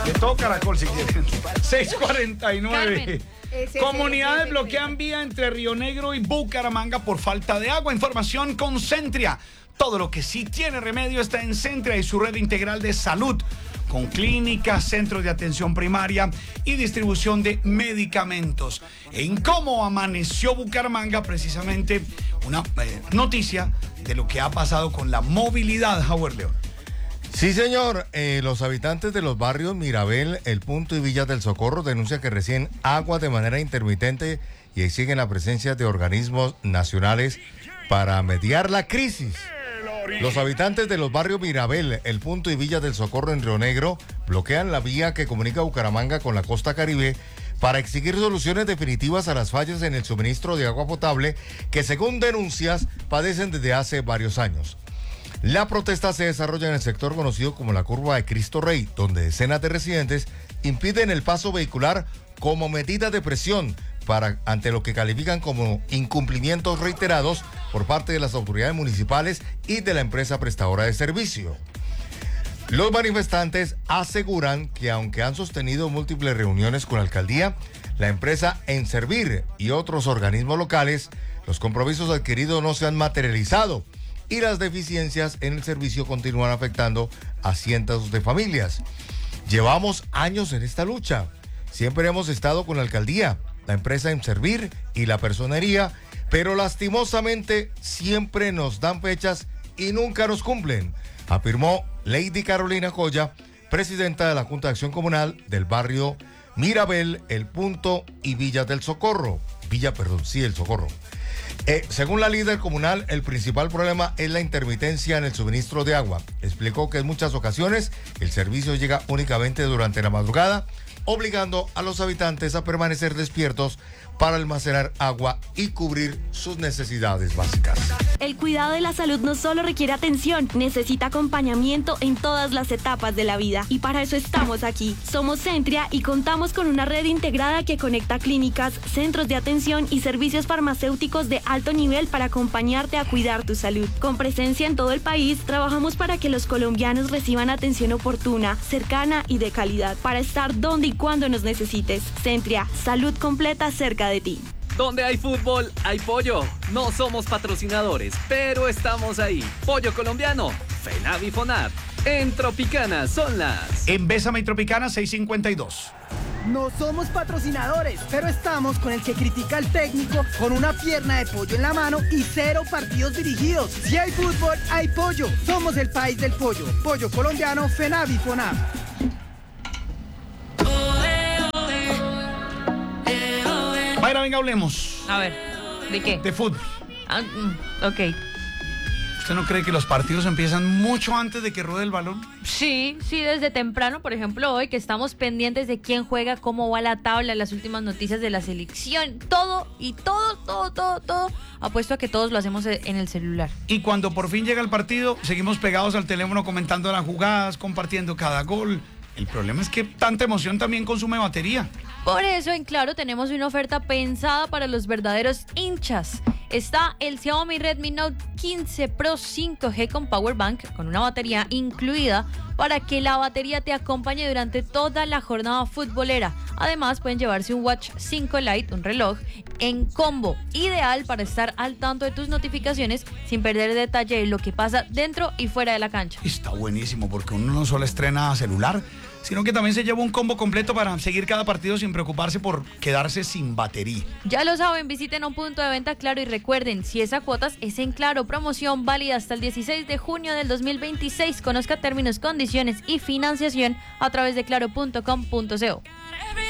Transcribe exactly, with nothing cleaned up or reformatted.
De todo Caracol si quieren. seis cuarenta y nueve. Comunidades bloquean vía entre Río Negro y Bucaramanga por falta de agua. Información con Centria. Todo lo que sí tiene remedio está en Centria y su red integral de salud, con clínicas, centros de atención primaria y distribución de medicamentos. En cómo amaneció Bucaramanga, precisamente una eh, noticia de lo que ha pasado con la movilidad, Howard León. Sí, señor. Eh, los habitantes de los barrios Mirabel, El Punto y Villas del Socorro denuncian que reciben agua de manera intermitente y exigen la presencia de organismos nacionales para mediar la crisis. Los habitantes de los barrios Mirabel, El Punto y Villas del Socorro en Río Negro bloquean la vía que comunica Bucaramanga con la costa Caribe para exigir soluciones definitivas a las fallas en el suministro de agua potable que, según denuncias, padecen desde hace varios años. La protesta se desarrolla en el sector conocido como la Curva de Cristo Rey, donde decenas de residentes impiden el paso vehicular como medida de presión para, ante lo que califican como incumplimientos reiterados por parte de las autoridades municipales y de la empresa prestadora de servicio. Los manifestantes aseguran que aunque han sostenido múltiples reuniones con la alcaldía, la empresa Enservir y otros organismos locales, los compromisos adquiridos no se han materializado y las deficiencias en el servicio continúan afectando a cientos de familias. Llevamos años en esta lucha. Siempre hemos estado con la alcaldía, la empresa Enservir y la personería, pero lastimosamente siempre nos dan fechas y nunca nos cumplen, afirmó Lady Carolina Joya, presidenta de la Junta de Acción Comunal del barrio Mirabel, El Punto y Villas del Socorro. Villa, perdón, sí, El Socorro. Eh, según la líder comunal, el principal problema es la intermitencia en el suministro de agua. Explicó que en muchas ocasiones el servicio llega únicamente durante la madrugada, obligando a los habitantes a permanecer despiertos para almacenar agua y cubrir sus necesidades básicas. El cuidado de la salud no solo requiere atención, necesita acompañamiento en todas las etapas de la vida. Y para eso estamos aquí. Somos Centria y contamos con una red integrada que conecta clínicas, centros de atención y servicios farmacéuticos de alto nivel para acompañarte a cuidar tu salud. Con presencia en todo el país, trabajamos para que los colombianos reciban atención oportuna, cercana y de calidad, para estar donde y cuando nos necesites. Centria, salud completa cerca de ti. Donde hay fútbol, hay pollo. No somos patrocinadores, pero estamos ahí. Pollo colombiano, FENAVI FONAT. En Tropicana son las... En Bésame y Tropicana, seis cincuenta y dos. No somos patrocinadores, pero estamos con el que critica al técnico con una pierna de pollo en la mano y cero partidos dirigidos. Si hay fútbol, hay pollo. Somos el país del pollo. Pollo colombiano, FENAVI FONAT. Mayra, venga, hablemos. A ver, ¿de qué? De fútbol. Ah, mm, ok. ¿Usted no cree que los partidos empiezan mucho antes de que ruede el balón? Sí, sí, desde temprano, por ejemplo, hoy que estamos pendientes de quién juega, cómo va la tabla, las últimas noticias de la selección, todo y todo, todo, todo, todo, apuesto a que todos lo hacemos en el celular. Y cuando por fin llega el partido, seguimos pegados al teléfono comentando las jugadas, compartiendo cada gol. El problema es que tanta emoción también consume batería. Por eso en Claro tenemos una oferta pensada para los verdaderos hinchas. Está el Xiaomi Redmi Note quince Pro cinco G con Power Bank, con una batería incluida, para que la batería te acompañe durante toda la jornada futbolera. Además pueden llevarse un Watch cinco Lite, un reloj, en combo, ideal para estar al tanto de tus notificaciones sin perder detalle de lo que pasa dentro y fuera de la cancha. Está buenísimo porque uno no solo estrena celular, sino que también se lleva un combo completo para seguir cada partido sin preocuparse por quedarse sin batería. Ya lo saben, visiten un punto de venta Claro y recuerden, si es a cuotas, es en Claro. Promoción válida hasta el dieciséis de junio del dos mil veintiséis. Conozca términos, condiciones y financiación a través de claro punto com punto co.